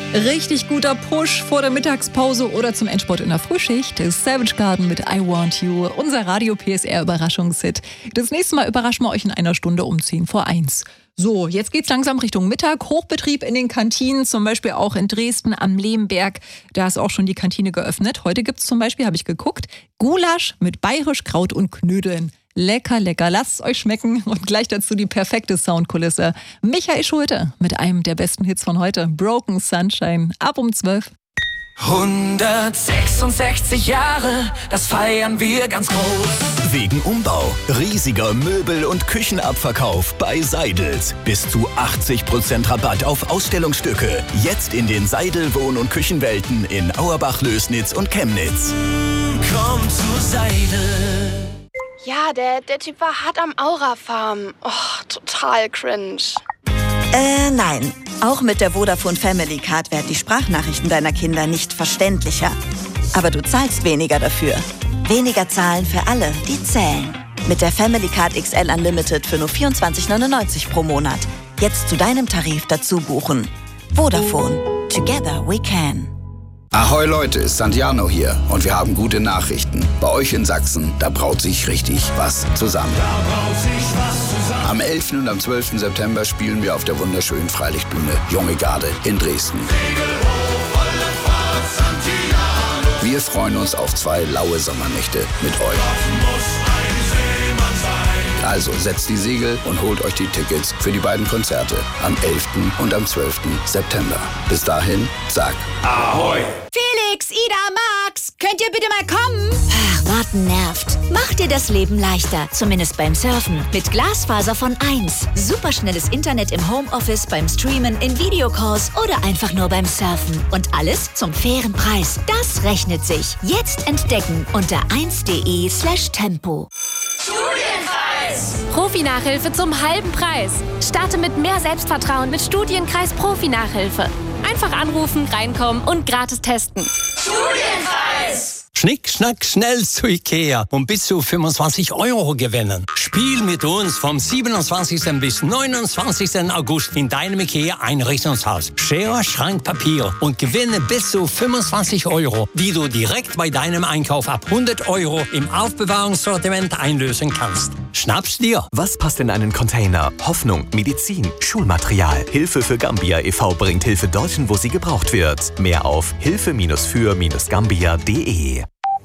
Richtig guter Push vor der Mittagspause oder zum Endsport in der Frühschicht ist Savage Garden mit I Want You, unser Radio-PSR-Überraschungshit. Das nächste Mal überraschen wir euch in einer Stunde um 10:10. So, jetzt geht's langsam Richtung Mittag. Hochbetrieb in den Kantinen, zum Beispiel auch in Dresden am Lehmberg. Da ist auch schon die Kantine geöffnet. Heute gibt's zum Beispiel, habe ich geguckt, Gulasch mit bayerisch Kraut und Knödeln. Lecker, lecker, lasst es euch schmecken. Und gleich dazu die perfekte Soundkulisse. Michael Schulte mit einem der besten Hits von heute, Broken Sunshine, ab um 12. 166 Jahre, das feiern wir ganz groß. Wegen Umbau, riesiger Möbel- und Küchenabverkauf bei Seidels. Bis zu 80% Rabatt auf Ausstellungsstücke. Jetzt in den Seidel Wohn- und Küchenwelten in Auerbach, Lößnitz und Chemnitz. Komm zu Seidel. Ja, der Typ war hart am Aura-Farm. Oh, total cringe. Nein. Auch mit der Vodafone Family Card werden die Sprachnachrichten deiner Kinder nicht verständlicher. Aber du zahlst weniger dafür. Weniger zahlen für alle, die zählen. Mit der Family Card XL Unlimited für nur 24,99 pro Monat. Jetzt zu deinem Tarif dazu buchen. Vodafone. Together we can. Ahoi Leute, Santiano hier und wir haben gute Nachrichten. Bei euch in Sachsen, da braut sich richtig was zusammen. Am 11. und am 12. September spielen wir auf der wunderschönen Freilichtbühne Junge Garde in Dresden. Wir freuen uns auf 2 laue Sommernächte mit euch. Also setzt die Segel und holt euch die Tickets für die beiden Konzerte am 11. und am 12. September. Bis dahin, sag Ahoi! Felix, Ida, Max, könnt ihr bitte mal kommen? Ach, warten nervt. Macht dir das Leben leichter, zumindest beim Surfen. Mit Glasfaser von 1. Superschnelles Internet im Homeoffice, beim Streamen, in Videocalls oder einfach nur beim Surfen. Und alles zum fairen Preis. Das rechnet sich. Jetzt entdecken unter 1.de/tempo. Profi-Nachhilfe zum halben Preis. Starte mit mehr Selbstvertrauen mit Studienkreis Profi-Nachhilfe. Einfach anrufen, reinkommen und gratis testen. Studienkreis! Schnick, schnack, schnell zu Ikea und bis zu 25 € gewinnen. Spiel mit uns vom 27. bis 29. August in deinem Ikea-Einrichtungshaus. Schere, Schrank, Papier und gewinne bis zu 25 €, die du direkt bei deinem Einkauf ab 100 € im Aufbewahrungssortiment einlösen kannst. Schnapp's dir! Was passt in einen Container? Hoffnung, Medizin, Schulmaterial. Hilfe für Gambia e.V. bringt Hilfe dorthin, wo sie gebraucht wird. Mehr auf hilfe-für-gambia.de.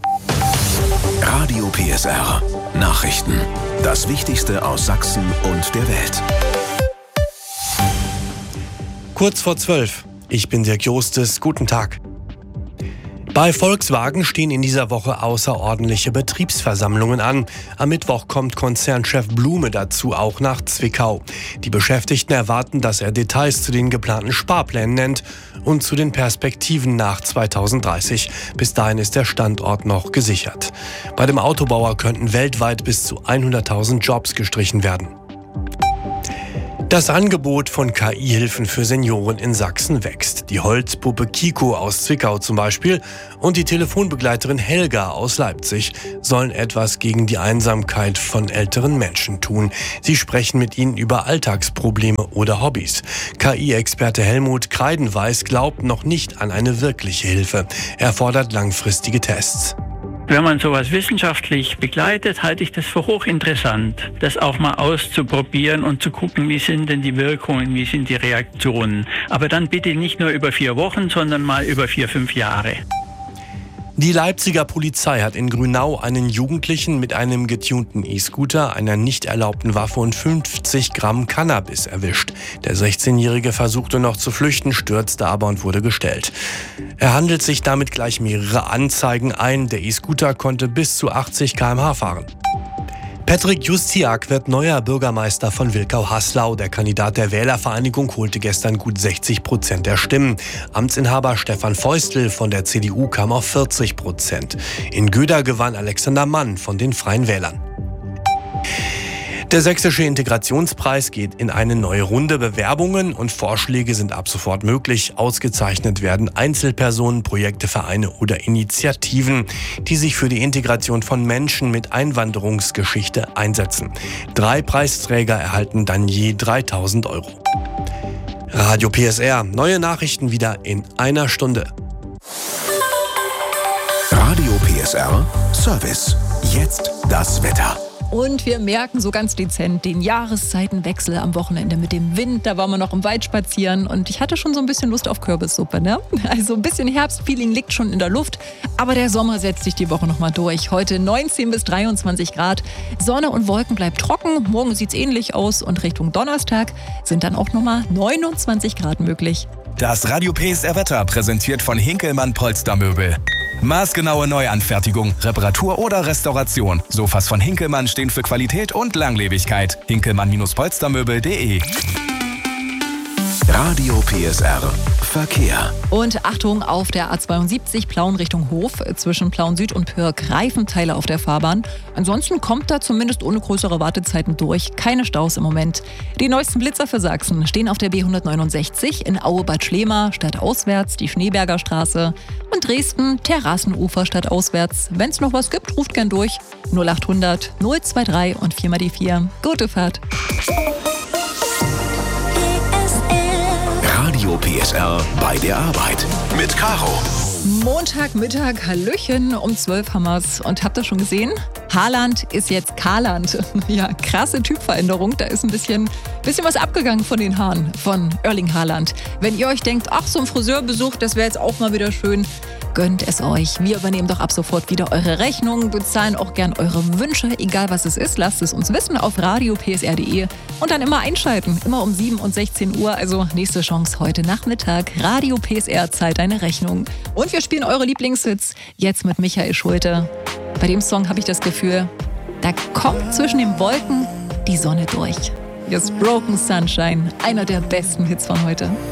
Radio PSR. Nachrichten. Das Wichtigste aus Sachsen und der Welt. Kurz vor 12. Ich bin Dirk Jostes. Guten Tag. Bei Volkswagen stehen in dieser Woche außerordentliche Betriebsversammlungen an. Am Mittwoch kommt Konzernchef Blume dazu, auch nach Zwickau. Die Beschäftigten erwarten, dass er Details zu den geplanten Sparplänen nennt und zu den Perspektiven nach 2030. Bis dahin ist der Standort noch gesichert. Bei dem Autobauer könnten weltweit bis zu 100.000 Jobs gestrichen werden. Das Angebot von KI-Hilfen für Senioren in Sachsen wächst. Die Holzpuppe Kiko aus Zwickau zum Beispiel und die Telefonbegleiterin Helga aus Leipzig sollen etwas gegen die Einsamkeit von älteren Menschen tun. Sie sprechen mit ihnen über Alltagsprobleme oder Hobbys. KI-Experte Helmut Kreidenweiß glaubt noch nicht an eine wirkliche Hilfe. Er fordert langfristige Tests. Wenn man sowas wissenschaftlich begleitet, halte ich das für hochinteressant, das auch mal auszuprobieren und zu gucken, wie sind denn die Wirkungen, wie sind die Reaktionen. Aber dann bitte nicht nur über 4 Wochen, sondern mal über 4-5 Jahre. Die Leipziger Polizei hat in Grünau einen Jugendlichen mit einem getunten E-Scooter, einer nicht erlaubten Waffe und 50 Gramm Cannabis erwischt. Der 16-Jährige versuchte noch zu flüchten, stürzte aber und wurde gestellt. Er handelt sich damit gleich mehrere Anzeigen ein. Der E-Scooter konnte bis zu 80 km/h fahren. Patrick Justiak wird neuer Bürgermeister von Wilkau-Haslau. Der Kandidat der Wählervereinigung holte gestern gut 60% der Stimmen. Amtsinhaber Stefan Feustl von der CDU kam auf 40%. In Göda gewann Alexander Mann von den Freien Wählern. Der Sächsische Integrationspreis geht in eine neue Runde. Bewerbungen und Vorschläge sind ab sofort möglich. Ausgezeichnet werden Einzelpersonen, Projekte, Vereine oder Initiativen, die sich für die Integration von Menschen mit Einwanderungsgeschichte einsetzen. 3 Preisträger erhalten dann je 3.000 €. Radio PSR, neue Nachrichten wieder in einer Stunde. Radio PSR Service. Jetzt das Wetter. Und wir merken so ganz dezent den Jahreszeitenwechsel am Wochenende mit dem Wind. Da waren wir noch im Wald spazieren und ich hatte schon so ein bisschen Lust auf Kürbissuppe, ne? Also ein bisschen Herbstfeeling liegt schon in der Luft, aber der Sommer setzt sich die Woche nochmal durch. Heute 19 bis 23 Grad, Sonne und Wolken bleibt trocken. Morgen sieht's ähnlich aus und Richtung Donnerstag sind dann auch nochmal 29 Grad möglich. Das Radio PSR Wetter präsentiert von Hinkelmann Polstermöbel. Maßgenaue Neuanfertigung, Reparatur oder Restauration. Sofas von Hinkelmann stehen für Qualität und Langlebigkeit. Hinkelmann-polstermöbel.de. Radio PSR Verkehr. Und Achtung, auf der A72 Plauen Richtung Hof, zwischen Plauen Süd und Pürg, Reifenteile auf der Fahrbahn. Ansonsten kommt da zumindest ohne größere Wartezeiten durch. Keine Staus im Moment. Die neuesten Blitzer für Sachsen stehen auf der B169 in Aue-Bad Schlema, stadtauswärts die Schneeberger Straße. Und Dresden, Terrassenufer stadtauswärts. Wenn es noch was gibt, ruft gern durch. 0800 023 und 4 mal die 4. Gute Fahrt. Radio PSR bei der Arbeit mit Caro. Montagmittag, Hallöchen, um 12 haben wir's. Und habt ihr schon gesehen? Haaland ist jetzt Karland. Ja, krasse Typveränderung. Da ist ein bisschen was abgegangen von den Haaren von Erling Haaland. Wenn ihr euch denkt, ach, so ein Friseurbesuch, das wäre jetzt auch mal wieder schön, gönnt es euch. Wir übernehmen doch ab sofort wieder eure Rechnungen, bezahlen auch gern eure Wünsche, egal was es ist. Lasst es uns wissen auf radiopsr.de und dann immer einschalten, immer um 7 und 16 Uhr. Also nächste Chance heute Nachmittag. Radio PSR zahlt eine Rechnung. Und wir spielen eure Lieblingshits jetzt mit Michael Schulte. Bei dem Song habe ich das Gefühl, da kommt zwischen den Wolken die Sonne durch. Hier ist Broken Sunshine, einer der besten Hits von heute.